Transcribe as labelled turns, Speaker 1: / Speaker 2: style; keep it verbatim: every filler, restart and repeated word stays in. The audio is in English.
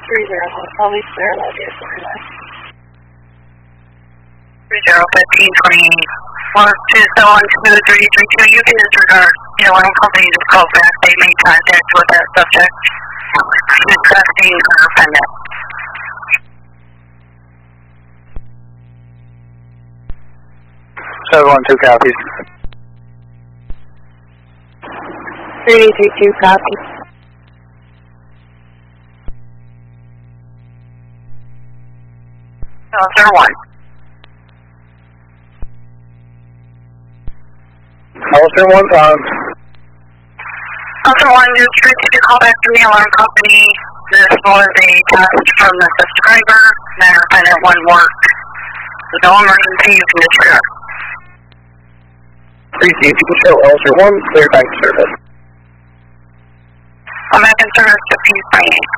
Speaker 1: Three zero one, police there, idea for that.
Speaker 2: Three zero fifteen twenty one two seven two three three two. You can disregard. The alarm company just called back. They made contact with that subject. Discussing her offended.
Speaker 3: seven one two copies.
Speaker 1: three three two copies.
Speaker 2: Officer one.
Speaker 3: Officer one, um,
Speaker 2: Officer one, just received a call back from the alarm company. This was a test from the subscriber. Matter of fact, one worked. So no emergency, you can disregard.
Speaker 3: Receive, you can show Officer one, clear back to service.
Speaker 2: I'm back in service to P twenty-eight.